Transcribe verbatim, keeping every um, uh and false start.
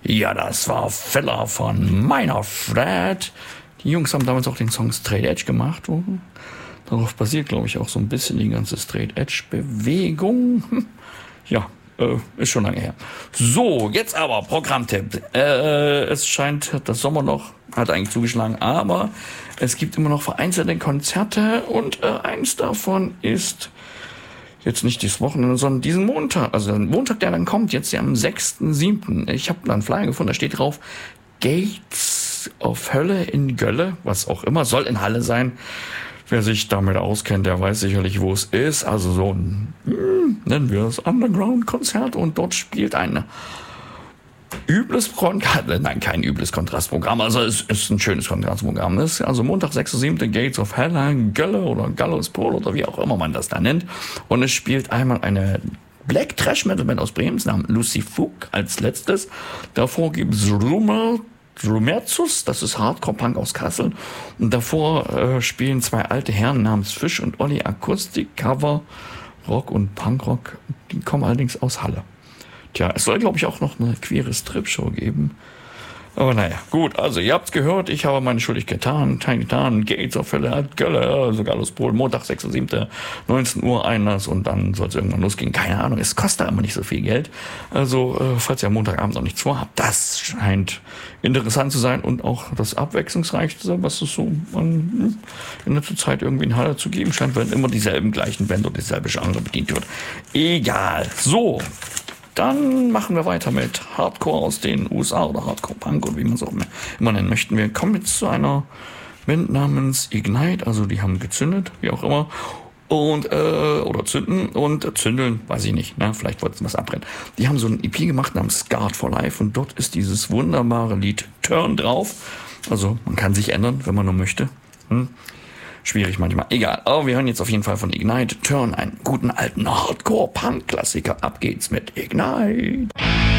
Ja, das war Filler von Minor Threat. Die Jungs haben damals auch den Song Straight Edge gemacht. Darauf basiert, glaube ich, auch so ein bisschen die ganze Straight Edge Bewegung. Ja, äh, ist schon lange her. So, jetzt aber Programmtipp. Äh, es scheint, das Sommer noch hat eigentlich zugeschlagen, aber es gibt immer noch vereinzelte Konzerte und äh, eins davon ist jetzt nicht dieses Wochenende, sondern diesen Montag, also den Montag, der dann kommt, jetzt ja am sechsten siebten Ich habe da einen Flyer gefunden, da steht drauf, Gates of Hölle in Gölle, was auch immer, soll in Halle sein. Wer sich damit auskennt, der weiß sicherlich, wo es ist. Also so ein, hm, nennen wir es Underground-Konzert und dort spielt ein übles Kontrast, nein, kein übles Kontrastprogramm, also es ist ein schönes Kontrastprogramm. Es ist also Montag, sechster siebter Gates of Hell, Gölle oder Gallows Pole oder wie auch immer man das da nennt. Und es spielt einmal eine Black Trash Metal Band aus Bremen namens Lucy Fug als letztes. Davor gibt es Rumor, Rumerzus, das ist Hardcore-Punk aus Kassel. Und davor äh, spielen zwei alte Herren namens Fisch und Olli Akustik, Cover, Rock und Punkrock. Die kommen allerdings aus Halle. Tja, es soll, glaube ich, auch noch eine queere Strip-Show geben. Aber naja, gut, also ihr habt's gehört, ich habe meine Schuldigkeit getan, getan, Gates of Hölle, Gölle, sogar los Polen, Montag, sechster siebter neunzehn Uhr Einlass und dann soll es irgendwann losgehen. Keine Ahnung, es kostet immer nicht so viel Geld. Also, äh, falls ihr am Montagabend noch nichts vorhabt, das scheint interessant zu sein und auch das Abwechslungsreichste, was es so an, in letzter Zeit irgendwie in Halle zu geben scheint, wenn immer dieselben gleichen Band oder dieselbe Genre bedient wird. Egal. So. Dann machen wir weiter mit Hardcore aus den U S A oder Hardcore Punk oder wie man es auch immer nennen möchten. Wir kommen jetzt zu einer Band namens Ignite, also die haben gezündet, wie auch immer, und äh, oder zünden und zündeln, weiß ich nicht, ne? Vielleicht wollten sie was abbrennen. Die haben so ein E P gemacht namens Scarred for Life und dort ist dieses wunderbare Lied Turn drauf. Also man kann sich ändern, wenn man nur möchte. Hm? Schwierig manchmal. Egal. Aber wir hören jetzt auf jeden Fall von Ignite Turn, einen guten alten Hardcore-Punk-Klassiker. Ab geht's mit Ignite.